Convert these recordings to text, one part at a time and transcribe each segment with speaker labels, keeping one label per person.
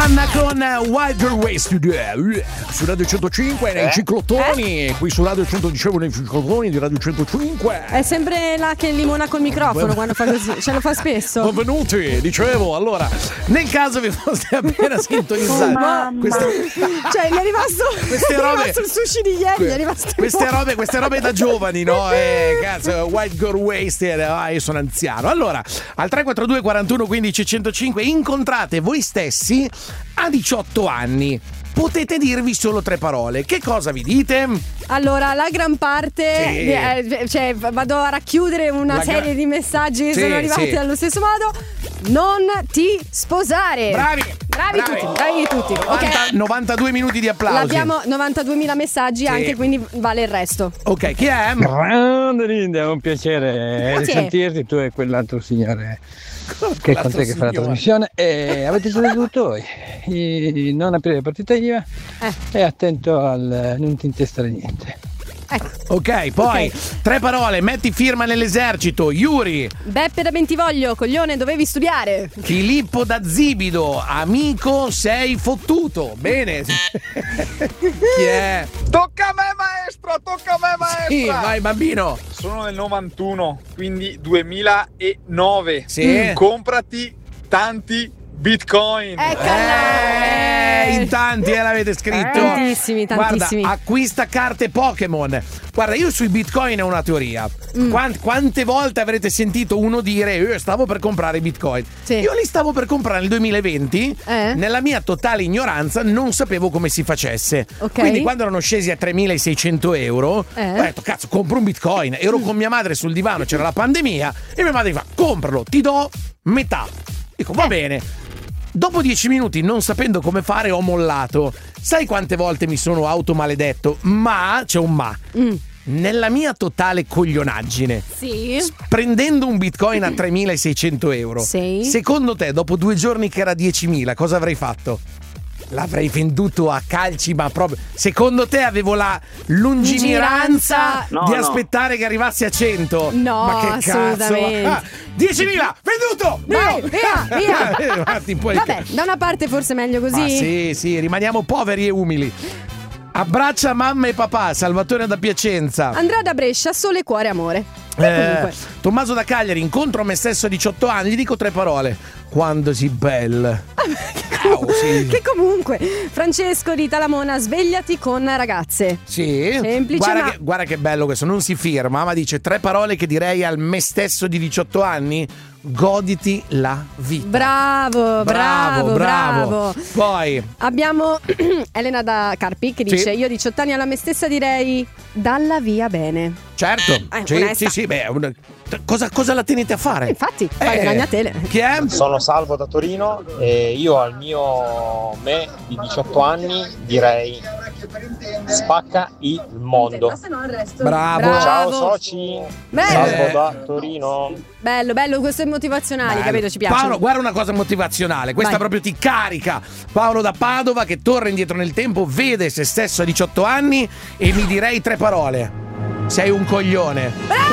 Speaker 1: Rihanna con Wild Girl Wasted su Radio 105 nei ciclottoni, qui su Radio 110 nei ciclottoni di Radio 105.
Speaker 2: È sempre là che limona col microfono quando fa così, ce lo fa spesso.
Speaker 1: Benvenuti, dicevo, allora, nel caso vi foste appena sintonizzati,
Speaker 2: cioè mi è rimasto il sushi di ieri, è rimasto
Speaker 1: queste robe da giovani, no? Cazzo, Wild Girl Wasted, io sono anziano. Allora, al 342 41 15 105 incontrate voi stessi a 18 anni. Potete dirvi solo 3 parole. Che cosa vi dite?
Speaker 2: Allora, la gran parte, cioè vado a racchiudere una serie di messaggi che sono arrivati allo stesso modo. Non ti sposare.
Speaker 1: Bravi
Speaker 2: tutti.
Speaker 1: 92 minuti di applausi.
Speaker 2: Abbiamo 92.000 messaggi anche, quindi vale il resto.
Speaker 1: Ok, chi è?
Speaker 3: Grande Linda, è un piacere risentirti, tu e quell'altro signore che con te che fa la trasmissione, e avete saputo non aprire partita IVA e attento al non ti intestare niente.
Speaker 1: Ok, poi 3 parole, metti firma nell'esercito. Yuri.
Speaker 2: Beppe da Bentivoglio, coglione, dovevi studiare.
Speaker 1: Filippo da Zibido, amico, sei fottuto. Bene. Chi è?
Speaker 4: Tocca a me maestra.
Speaker 1: Sì, vai bambino.
Speaker 4: Sono del 91, quindi 2009.
Speaker 1: Sì.
Speaker 4: Comprati tanti Bitcoin.
Speaker 1: In tanti l'avete scritto.
Speaker 2: Tantissimi.
Speaker 1: Guarda, acquista carte Pokémon. Guarda, io sui Bitcoin ho una teoria. Quante volte avrete sentito uno dire stavo per comprare Bitcoin?
Speaker 2: Sì.
Speaker 1: Io li stavo per comprare nel 2020. Nella mia totale ignoranza non sapevo come si facesse. Quindi quando erano scesi a 3.600 euro ho detto cazzo, compro un Bitcoin. Ero con mia madre sul divano, c'era la pandemia, e mia madre mi fa compralo, ti do metà. Dico va bene. Dopo 10 minuti, non sapendo come fare, ho mollato. Sai quante volte mi sono automaledetto? Ma, c'è un ma. Nella mia totale coglionaggine, prendendo un Bitcoin a 3.600 euro, secondo te, dopo 2 giorni che era 10.000, cosa avrei fatto? L'avrei venduto a calci, ma proprio. Secondo te avevo la lungimiranza di aspettare che arrivassi a 100?
Speaker 2: No,
Speaker 1: ma che
Speaker 2: assolutamente.
Speaker 1: cazzo? 10.000, venduto!
Speaker 2: Via.
Speaker 1: Vabbè,
Speaker 2: da una parte forse meglio così.
Speaker 1: ma sì, rimaniamo poveri e umili. Abbraccia mamma e papà, Salvatore da Piacenza.
Speaker 2: Andrea da Brescia, sole, cuore, amore.
Speaker 1: Tommaso da Cagliari, incontro me stesso a 18 anni, gli dico 3 parole. Quando si bella.
Speaker 2: Che comunque Francesco di Talamona, svegliati con ragazze.
Speaker 1: Sì.
Speaker 2: Semplice,
Speaker 1: guarda che bello questo, non si firma, ma dice 3 parole che direi al me stesso di 18 anni. Goditi la vita.
Speaker 2: Bravo.
Speaker 1: Poi
Speaker 2: abbiamo Elena da Carpi che dice io a 18 anni alla me stessa direi dalla via bene.
Speaker 1: Certo. Sì, beh, cosa la tenete a fare?
Speaker 2: Infatti, fai le ragnatele.
Speaker 1: Chi è?
Speaker 5: Sono Salvo da Torino e io al mio me di 18 anni direi spacca il mondo.
Speaker 1: Bravo.
Speaker 5: Ciao soci. Salvo da Torino.
Speaker 2: Bello, questo è motivazionale, capito? Ci piace.
Speaker 1: Paolo, guarda una cosa motivazionale, questa proprio ti carica. Paolo da Padova che torna indietro nel tempo, vede se stesso a 18 anni e mi direi 3 parole. Sei un coglione.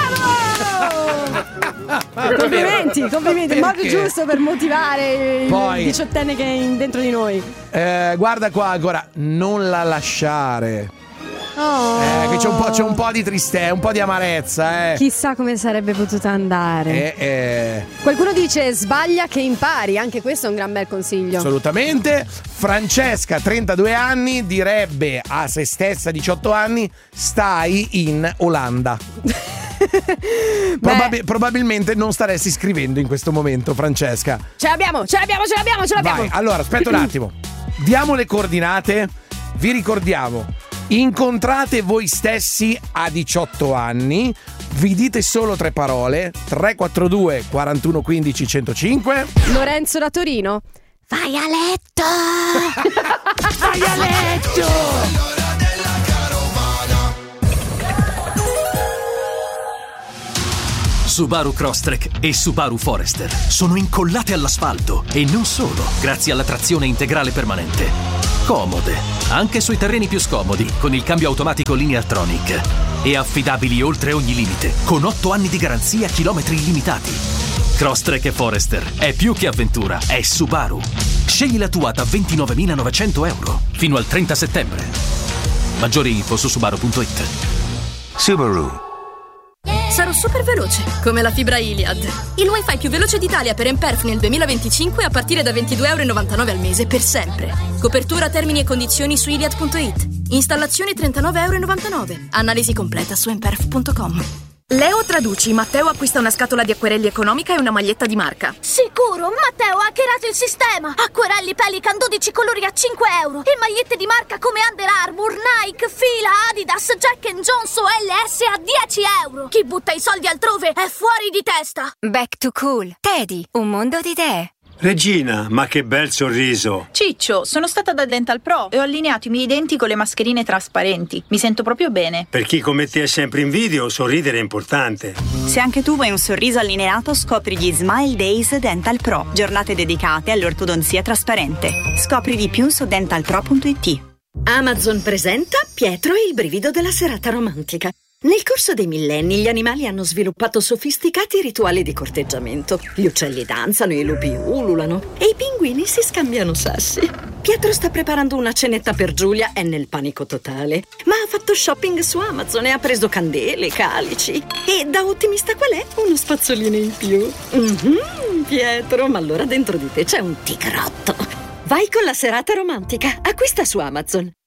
Speaker 2: Bravo! Complimenti, il modo giusto per motivare il 18enne che è dentro di noi.
Speaker 1: Guarda qua ancora, non la lasciare. Che c'è un po' di tristezza, un po' di amarezza.
Speaker 2: Chissà come sarebbe potuta andare. Qualcuno dice sbaglia che impari, anche questo è un gran bel consiglio.
Speaker 1: Assolutamente. Francesca, 32 anni, direbbe a se stessa 18 anni, stai in Olanda. Probabilmente non staresti scrivendo in questo momento, Francesca.
Speaker 2: Ce l'abbiamo.
Speaker 1: Vai, allora aspetta un attimo. Diamo le coordinate. Vi ricordiamo, incontrate voi stessi a 18 anni, vi dite solo 3 parole. 342 41 15 105.
Speaker 2: Lorenzo da Torino, vai a letto.
Speaker 1: Vai a letto.
Speaker 6: Subaru Crosstrek e Subaru Forester sono incollate all'asfalto e non solo, grazie alla trazione integrale permanente. Comode, anche sui terreni più scomodi, con il cambio automatico Lineartronic. E affidabili oltre ogni limite, con 8 anni di garanzia, chilometri illimitati. Crosstrek e Forester è più che avventura, è Subaru. Scegli la tua da €29.900 fino al 30 settembre. Maggiori info su Subaru.it.
Speaker 7: Subaru.
Speaker 8: Sarò super veloce, come la fibra Iliad. Il wifi più veloce d'Italia per Emperf nel 2025 a partire da €22,99 al mese per sempre. Copertura, termini e condizioni su Iliad.it. Installazione €39,99. Analisi completa su emperf.com.
Speaker 9: Leo traduci, Matteo acquista una scatola di acquerelli economica e una maglietta di marca.
Speaker 10: Sicuro, Matteo ha hackerato il sistema. Acquerelli Pelican 12 colori a €5 e magliette di marca come Under Armour, Nike, Fila, Adidas, Jack & Jones o LS a €10. Chi butta i soldi altrove è fuori di testa.
Speaker 11: Back to Cool. Teddy, un mondo di idee.
Speaker 12: Regina, ma che bel sorriso!
Speaker 13: Ciccio, sono stata da Dental Pro e ho allineato i miei denti con le mascherine trasparenti. Mi sento proprio bene.
Speaker 12: Per chi come te è sempre in video, sorridere è importante.
Speaker 14: Se anche tu vuoi un sorriso allineato, scopri gli Smile Days Dental Pro, giornate dedicate all'ortodonzia trasparente. Scopri di più su dentalpro.it.
Speaker 15: Amazon presenta Pietro e il brivido della serata romantica. Nel corso dei millenni gli animali hanno sviluppato sofisticati rituali di corteggiamento. Gli uccelli danzano, i lupi ululano e i pinguini si scambiano sassi. Pietro sta preparando una cenetta per Giulia, è nel panico totale. Ma ha fatto shopping su Amazon e ha preso candele, calici. E da ottimista qual è? Uno spazzolino in più. Pietro, ma allora dentro di te c'è un tigrotto. Vai con la serata romantica. Acquista su Amazon.